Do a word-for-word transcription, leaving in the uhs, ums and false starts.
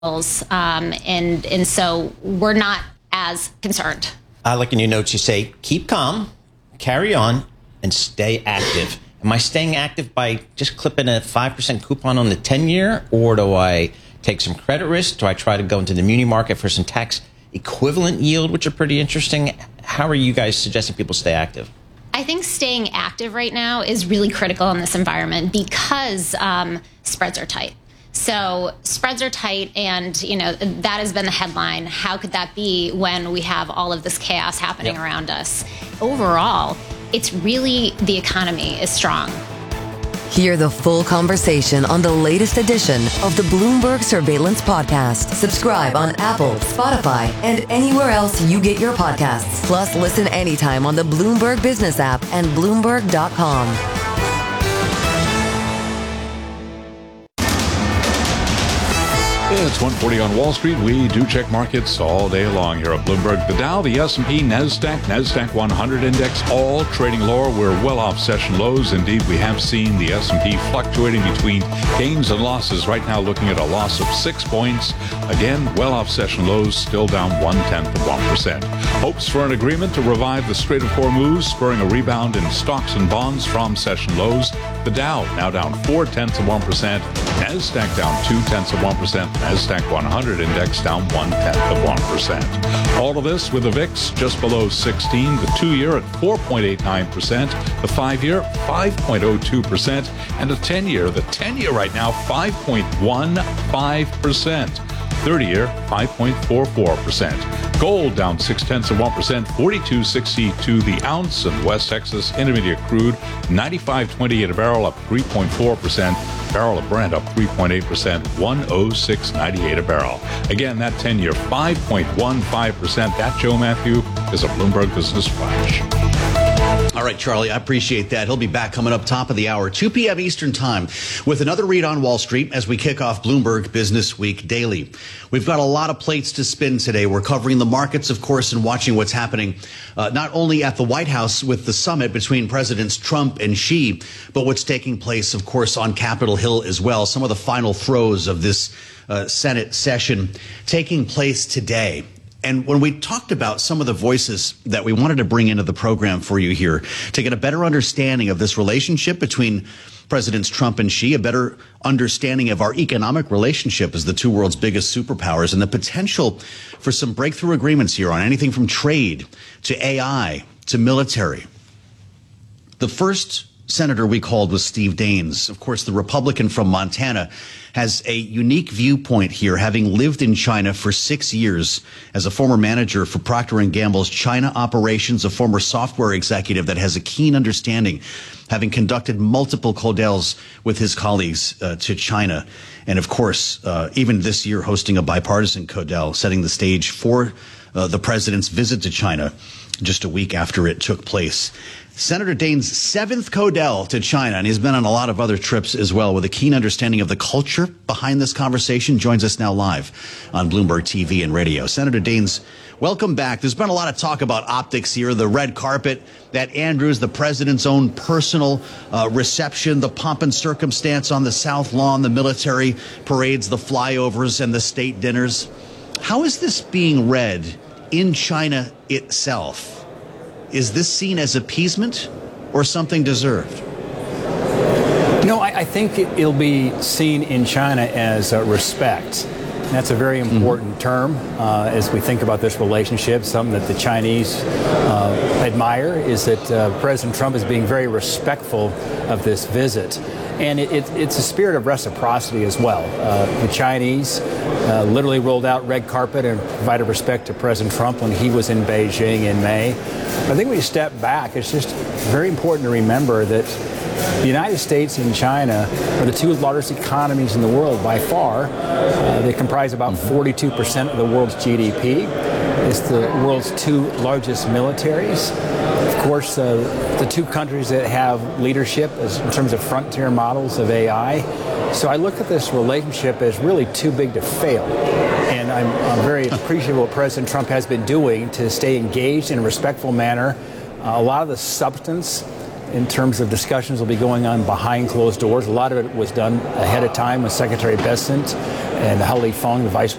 Um, and and so we're not as concerned. I like in your notes you say, keep calm, carry on, and stay active. Am I staying active by just clipping a five percent coupon on the ten-year, or do I take some credit risk? Do I try to go into the muni market for some tax equivalent yield, which are pretty interesting? How are you guys suggesting people stay active? I think staying active right now is really critical in this environment because um, spreads are tight. So spreads are tight, and you know that has been the headline. How could that be when we have all of this chaos happening yep. around us? Overall, it's really the economy is strong. Hear the full conversation on the latest edition of the Bloomberg Surveillance Podcast. Subscribe on Apple, Spotify, and anywhere else you get your podcasts. Plus, listen anytime on the Bloomberg Business app and Bloomberg dot com. It's one forty on Wall Street. We do check markets all day long here at Bloomberg. The Dow, the S and P, NASDAQ, NASDAQ one hundred index, all trading lower. We're well off session lows. Indeed, we have seen the S and P fluctuating between gains and losses. Right now, looking at a loss of six points. Again, well off session lows, still down one-tenth of one percent. Hopes for an agreement to revive the Strait of Hormuz, spurring a rebound in stocks and bonds from session lows. The Dow now down four-tenths of one percent. NASDAQ down two-tenths of one percent. NASDAQ one hundred index down one-tenth of one percent. All of this with the V I X just below sixteen, the two-year at four point eight nine percent, the five-year five point oh two percent, and the ten-year, the ten-year right now five point one five percent. thirty-year five point four four percent. Gold down six-tenths of one percent, forty-two sixty-two the ounce, and West Texas Intermediate crude ninety-five twenty-eight a barrel, up three point four percent. Barrel of Brent up three point eight percent, one oh six ninety-eight a barrel. Again, that ten-year five point one five percent. That, Joe Matthew, is a Bloomberg Business Flash. All right, Charlie, I appreciate that. He'll be back coming up top of the hour, two p.m. Eastern time, with another read on Wall Street as we kick off Bloomberg Business Week Daily. We've got a lot of plates to spin today. We're covering the markets, of course, and watching what's happening uh, not only at the White House with the summit between Presidents Trump and Xi, but what's taking place, of course, on Capitol Hill as well. Some of the final throes of this uh, Senate session taking place today. And when we talked about some of the voices that we wanted to bring into the program for you here to get a better understanding of this relationship between Presidents Trump and Xi, a better understanding of our economic relationship as the two world's biggest superpowers, and the potential for some breakthrough agreements here on anything from trade to A I to military. The first senator we called was Steve Daines. Of course, the Republican from Montana has a unique viewpoint here, having lived in China for six years as a former manager for Procter and Gamble's China operations, a former software executive that has a keen understanding, having conducted multiple Codels with his colleagues uh, to China. And of course, uh, even this year, hosting a bipartisan Codel, setting the stage for uh, the president's visit to China just a week after it took place. Senator Daines' seventh Codel to China, and he's been on a lot of other trips as well, with a keen understanding of the culture behind this conversation, joins us now live on Bloomberg T V and radio. Senator Daines, welcome back. There's been a lot of talk about optics here, the red carpet at Andrews, the president's own personal uh, reception, the pomp and circumstance on the South Lawn, the military parades, the flyovers, and the state dinners. How is this being read in China itself? Is this seen as appeasement or something deserved? No, I, I think it, it'll be seen in China as uh, respect. That's a very important mm-hmm. term uh, as we think about this relationship. Something that the Chinese uh, admire is that uh, President Trump is being very respectful of this visit. And it, it, it's a spirit of reciprocity as well. Uh, the Chinese uh, literally rolled out red carpet and provided respect to President Trump when he was in Beijing in May. I think when you step back, it's just very important to remember that the United States and China are the two largest economies in the world by far. Uh, they comprise about forty-two percent of the world's G D P. It's the world's two largest militaries. Of course, uh, the two countries that have leadership as, in terms of frontier models of A I. So I look at this relationship as really too big to fail. And I'm, I'm very appreciative of what President Trump has been doing to stay engaged in a respectful manner. Uh, a lot of the substance in terms of discussions will be going on behind closed doors. A lot of it was done ahead of time with Secretary Bessent and Hao Li Feng, the Vice